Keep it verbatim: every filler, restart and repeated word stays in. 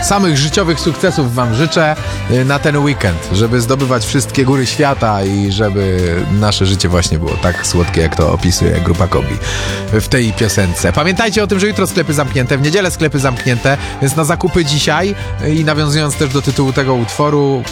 Samych życiowych sukcesów wam życzę na ten weekend, żeby zdobywać wszystkie góry świata i żeby nasze życie właśnie było tak słodkie, jak to opisuje grupa Kobi w tej piosence. Pamiętajcie o tym, że jutro sklepy zamknięte, w niedzielę sklepy zamknięte, więc na zakupy dzisiaj i nawiązując też do tytułu tego utworu,